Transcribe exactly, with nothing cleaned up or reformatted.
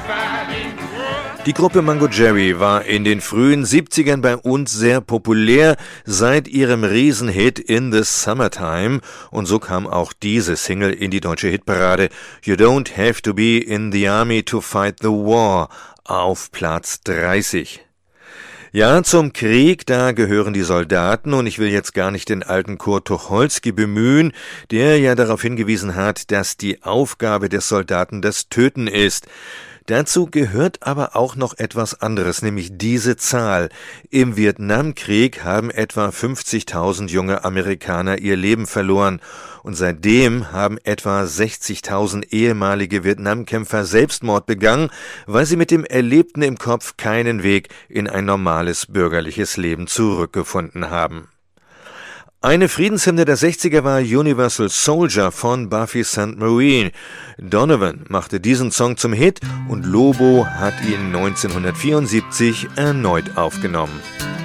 Die Gruppe Mungo Jerry war in den frühen siebzigern bei uns sehr populär seit ihrem Riesenhit In the Summertime, und so kam auch diese Single in die deutsche Hitparade. You don't have to be in the army to fight the war auf Platz dreißig. Ja, zum Krieg, da gehören die Soldaten, und ich will jetzt gar nicht den alten Kurt Tucholsky bemühen, der ja darauf hingewiesen hat, dass die Aufgabe des Soldaten das Töten ist. Dazu gehört aber auch noch etwas anderes, nämlich diese Zahl. Im Vietnamkrieg haben etwa fünfzigtausend junge Amerikaner ihr Leben verloren, und seitdem haben etwa sechzigtausend ehemalige Vietnamkämpfer Selbstmord begangen, weil sie mit dem Erlebten im Kopf keinen Weg in ein normales bürgerliches Leben zurückgefunden haben. Eine Friedenshymne der sechziger war Universal Soldier von Buffy Sainte Marie. Donovan machte diesen Song zum Hit und Lobo hat ihn neunzehnhundertvierundsiebzig erneut aufgenommen.